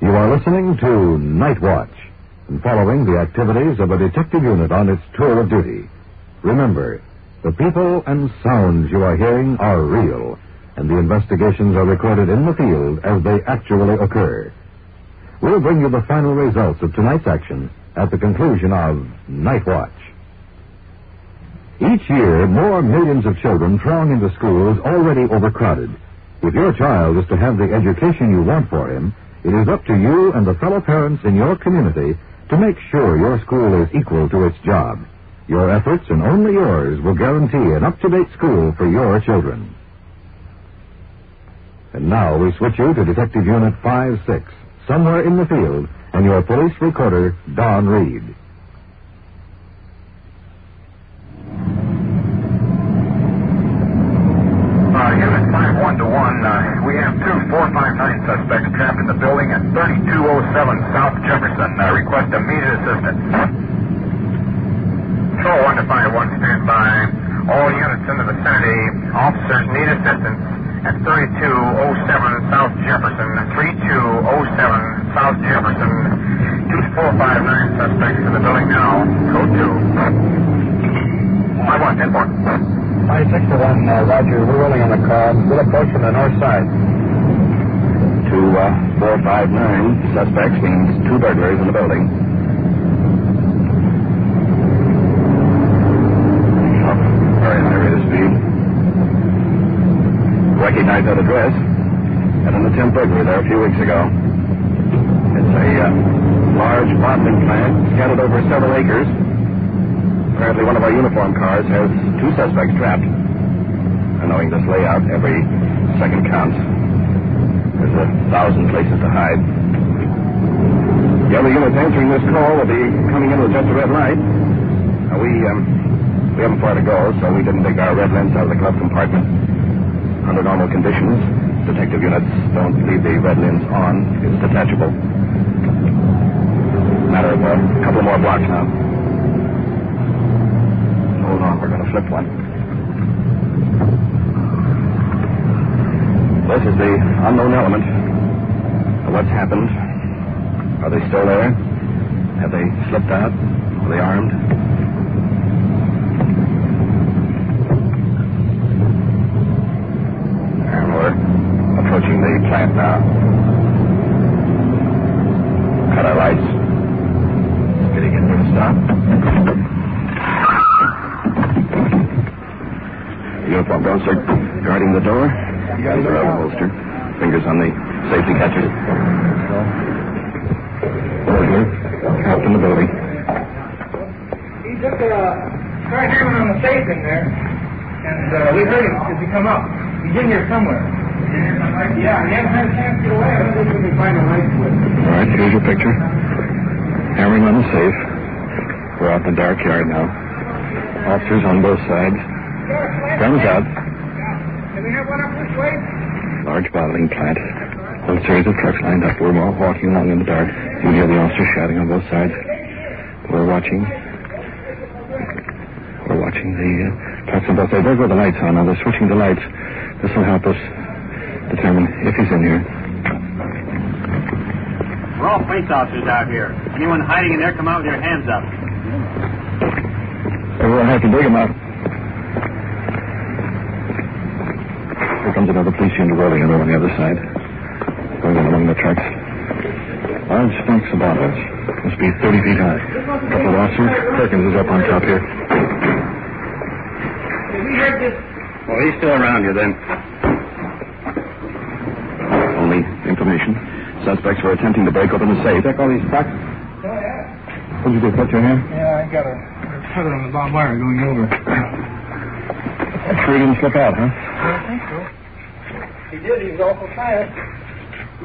You are listening to Night Watch and following the activities of a detective unit on its tour of duty. Remember, the people and sounds you are hearing are real, and the investigations are recorded in the field as they actually occur. We'll bring you the final results of tonight's action at the conclusion of Night Watch. Each year, more millions of children throng into schools already overcrowded. If your child is to have the education you want for him, it is up to you and the fellow parents in your community to make sure your school is equal to its job. Your efforts, and only yours, will guarantee an up-to-date school for your children. And now we switch you to Detective Unit 5-6, somewhere in the field, and your police recorder, Don Reed. Unit 5-1-1, we have two 459 suspects trapped in the building at 3207 South Jefferson. Request immediate assistance. Control 1 to 5-1, stand by. All units in the vicinity. Officers need assistance at 3207 South Jefferson. 3207 South Jefferson. Two 459 suspects in the building now. Code 2. 5-1, 10-4. 5-6-1, Roger. We're rolling on the car. We'll approach from the north side. 459 suspects means two burglaries in the building. Oh, very high rate of speed. Recognize that address. Had an attempt burglary there a few weeks ago. It's a large bottling plant scattered over several acres. Apparently one of our uniform cars has two suspects trapped. And knowing this layout, every second counts. There's 1,000 places to hide. The other units answering this call will be coming in with just a red light. We haven't far to go, so we didn't take our red lens out of the glove compartment. Under normal conditions, detective units don't leave the red lens on. It's detachable. Matter of a couple more blocks now. Hold on, we're going to flip one. This is the unknown element. What's happened? Are they still there? Have they slipped out? Are they armed? And we're approaching the plant now. Cut our lights. Getting in for a stop. Uniform officer guarding the door. Guns are out of holster. Fingers on the safety catches. Over here. Trapped in the building. He just tried hammering on the safe in there, and we heard him as he come up. He's in here somewhere. Yeah, he hasn't had a chance to get away. I don't think we can find a light switch. All right, here's your picture. Hammering on the safe. We're out in the dark yard now. Officers on both sides. Guns out. Can we have one up this way? Large bottling plant. Whole series of trucks lined up. We're all walking along in the dark. You hear the officers shouting on both sides. We're watching the trucks on both sides. There go the lights on. Now they're switching the lights. This will help us determine if he's in here. We're all police officers out here. Anyone hiding in there, come out with your hands up. Everyone have to dig him out. Here comes another police unit rolling in on the other side. Going in among the trucks. Large stacks of bottles. Must be 30 feet high. A couple of officers. Perkins is up on top here. Have we heard this? Well, he's still around here then. Only information. Suspects were attempting to break open the safe. Check all these trucks. Oh, yeah. What'd you do? Cut your hand? Yeah, I got a cutter on the barbed wire going over. Sure he didn't slip out, huh? I don't think so. He did. He was awful fast.